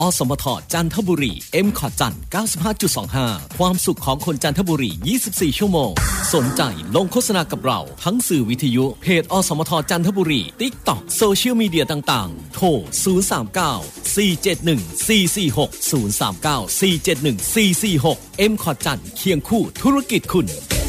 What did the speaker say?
อสมทจันทบุรี M ขอจัน 95.25 ความสุขของคนจันทบุรี 24 ชั่วโมงสนใจลงโฆษณากับเราทั้งสื่อวิทยุเพจอสมทจันทบุรี TikTok โซเชียลมีเดียต่างๆโทร 039 471 446 039 471 446 M ขอจันเคียงคู่ธุรกิจคุณ